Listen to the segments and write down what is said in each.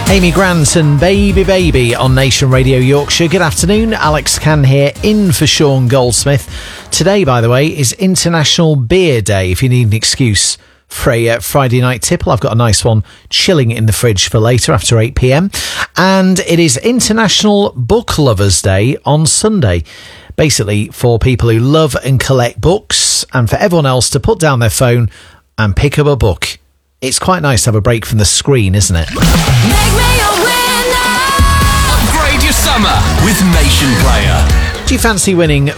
Amy Grant and Baby Baby on Nation Radio Yorkshire. Good afternoon, Alex Can here in for Sean Goldsmith. Today, by the way, is International Beer Day. If you need an excuse for a Friday night tipple, I've got a nice one chilling in the fridge for later after 8 p.m. And it is International Book Lovers Day on Sunday. Basically for people who love and collect books, and for everyone else to put down their phone and pick up a book. It's quite nice to have a break from the screen, isn't it? Make me a winner! Upgrade your summer with Nation Player. Do you fancy winning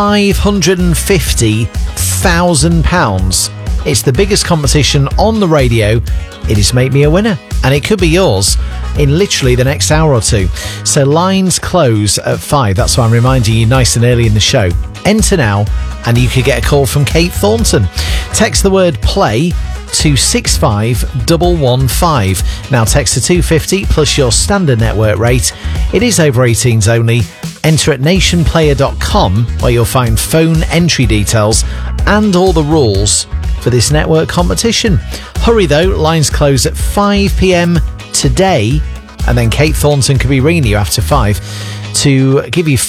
£550,000? It's the biggest competition on the radio. It is Make Me a Winner, and it could be yours in literally the next hour or two. So lines close at 5. That's why I'm reminding you nice and early in the show. Enter now, and you could get a call from Kate Thornton. Text the word play to 65115. Now text to 250 plus your standard network rate. It is over 18s only. Enter at nationplayer.com, where you'll find phone entry details and all the rules for this network competition. Hurry though, lines close at 5 p.m. today, and then Kate Thornton could be ringing you after 5 to give you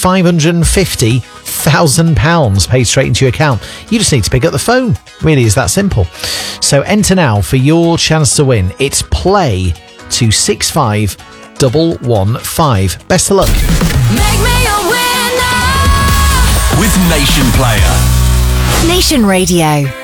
£550,000 paid straight into your account. You just need to pick up the phone. Really is that simple. So enter now for your chance to win. It's play to 65115. Best of luck. Make me a winner with Nation Player. Nation Radio.